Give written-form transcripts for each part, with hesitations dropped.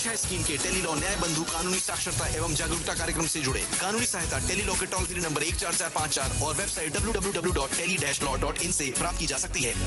दिशा scheme के Tele-Law न्याय बंधु कानूनी साक्षरता एवं जागरूकता कार्यक्रम से जुड़े। कानूनी सहायता टेलीलॉ के टोल फ्री नंबर 14454 और वेबसाइट www.tele-law.in से प्राप्त की जा सकती है।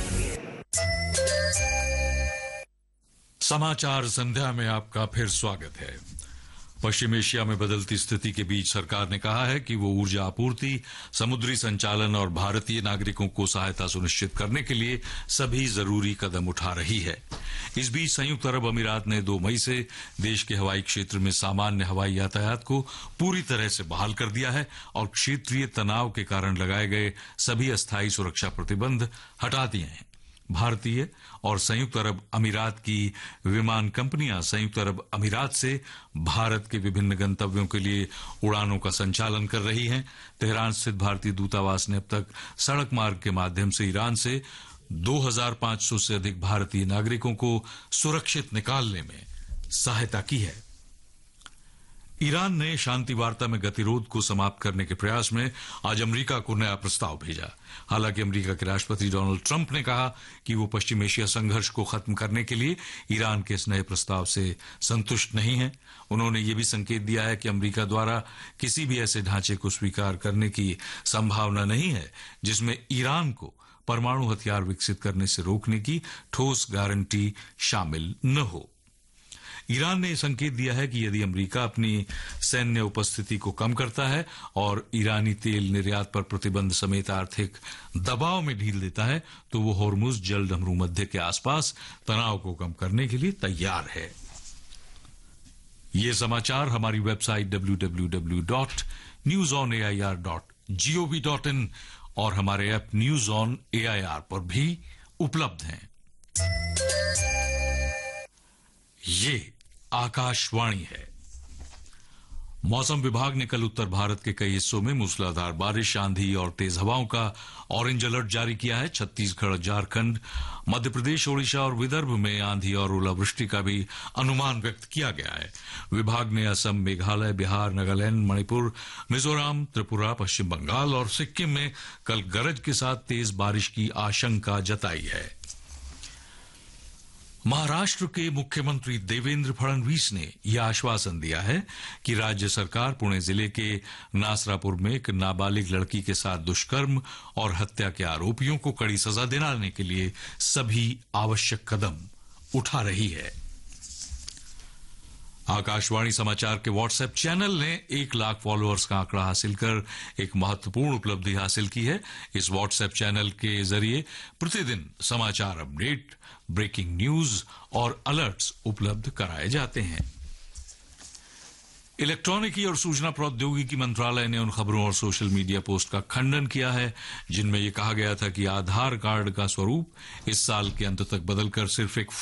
समाचार संध्या में आपका फिर स्वागत है। पश्चिम एशिया में बदलती स्थिति के बीच सरकार ने कहा है कि वो ऊर्जा आपूर्ति, समुद्री संचालन और भारतीय नागरिकों को सहायता सुनिश्चित करने के लिए सभी जरूरी कदम उठा रही है। इस बीच संयुक्त अरब अमीरात ने 2 मई से देश के हवाई क्षेत्र में सामान्य हवाई यातायात को पूरी तरह से बहाल कर दिया है और क्षेत्रीय तनाव के कारण लगाए गए सभी अस्थायी सुरक्षा प्रतिबंध हटा दिए हैं। भारतीय और संयुक्त अरब अमीरात की विमान कंपनियां संयुक्त अरब अमीरात से भारत के विभिन्न गंतव्यों के लिए उड़ानों का संचालन कर रही हैं। तेहरान स्थित भारतीय दूतावास ने अब तक सड़क मार्ग के माध्यम से ईरान से 2500 से अधिक भारतीय नागरिकों को सुरक्षित निकालने में सहायता की है। ईरान ने शांति वार्ता में गतिरोध को समाप्त करने के प्रयास में आज अमेरिका को नया प्रस्ताव भेजा। हालांकि अमेरिका के राष्ट्रपति डोनाल्ड ट्रंप ने कहा कि वो पश्चिम एशिया संघर्ष को खत्म करने के लिए ईरान के इस नए प्रस्ताव से संतुष्ट नहीं है। उन्होंने ये भी संकेत दिया है कि अमेरिका द्वारा किसी भी ऐसे ढांचे को स्वीकार करने की संभावना नहीं है जिसमें ईरान को परमाणु हथियार विकसित करने से रोकने की ठोस गारंटी शामिल न हो। ईरान ने संकेत दिया है कि यदि अमेरिका अपनी सैन्य उपस्थिति को कम करता है और ईरानी तेल निर्यात पर प्रतिबंध समेत आर्थिक दबाव में ढील देता है तो वो होर्मुज जल डमरू मध्य के आसपास तनाव को कम करने के लिए तैयार है। ये समाचार हमारी वेबसाइट www.newsonair.gov.in और हमारे ऐप न्यूज ऑन एआईआर पर भी उपलब्ध हैं। ये आकाशवाणी है। मौसम विभाग ने कल उत्तर भारत के कई हिस्सों में मूसलाधार बारिश, आंधी और तेज हवाओं का ऑरेंज अलर्ट जारी किया है। छत्तीसगढ़, झारखंड, मध्य प्रदेश, ओडिशा और विदर्भ में आंधी और ओलावृष्टि का भी अनुमान व्यक्त किया गया है। विभाग ने असम, मेघालय, बिहार, नागालैंड, मणिपुर, मिजोरम, त्रिपुरा, पश्चिम बंगाल और सिक्किम में कल गरज के साथ तेज बारिश की आशंका जताई है। महाराष्ट्र के मुख्यमंत्री देवेंद्र फडणवीस ने यह आश्वासन दिया है कि राज्य सरकार पुणे जिले के नासरापुर में एक नाबालिग लड़की के साथ दुष्कर्म और हत्या के आरोपियों को कड़ी सजा दिलाने के लिए सभी आवश्यक कदम उठा रही है। आकाशवाणी समाचार के व्हाट्सएप चैनल ने 1 लाख फॉलोअर्स का आंकड़ा हासिल कर एक महत्वपूर्ण उपलब्धि हासिल की है। इस व्हाट्सएप चैनल के जरिए प्रतिदिन समाचार अपडेट, ब्रेकिंग न्यूज और अलर्ट्स उपलब्ध कराए जाते हैं। इलेक्ट्रॉनिकी और सूचना प्रौद्योगिकी मंत्रालय ने उन खबरों और सोशल मीडिया पोस्ट का खंडन किया है जिनमें यह कहा गया था कि आधार कार्ड का स्वरूप इस साल के अंत तक बदलकर सिर्फ एक